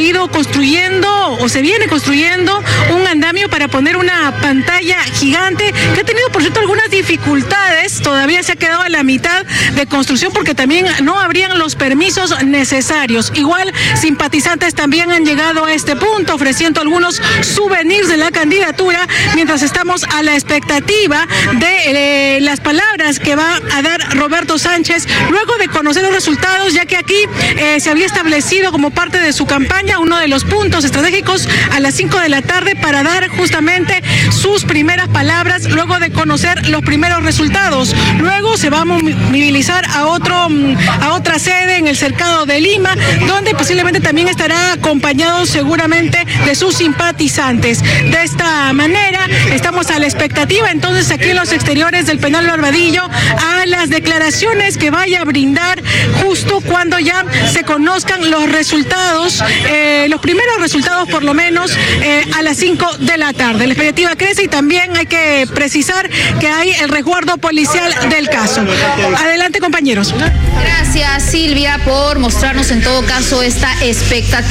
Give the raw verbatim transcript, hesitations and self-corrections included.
ido construyendo o se viene construyendo un andamio para poner una pantalla gigante que ha tenido, por cierto, algunas dificultades. Todavía se ha quedado a la mitad de construcción porque también no habrían los permisos necesarios. Igual, simpatizantes también han llegado a este punto ofreciendo algunos souvenirs de la candidatura, mientras estamos a la expectativa de eh, las palabras que va a dar Roberto Sánchez luego de conocer los resultados, ya que aquí eh, se había establecido como parte de su campaña uno de los puntos estratégicos a las cinco de la tarde para dar justamente sus primeras palabras luego de conocer los primeros resultados. Luego se va a movilizar a otro a otra sede en el Cercado de Lima, donde posiblemente también estará acompañado seguramente de sus simpatizantes. De esta manera estamos a la expectativa entonces aquí en los exteriores del penal Barbadillo a las declaraciones que vaya a brindar justo cuando ya se conozcan los resultados, eh, los primeros resultados por lo menos eh, a las cinco de la tarde. La expectativa crece y también hay que precisar que hay el resguardo policial del caso. Adelante, compañeros. Gracias, Silvia, por mostrarnos en todo caso esta expectativa.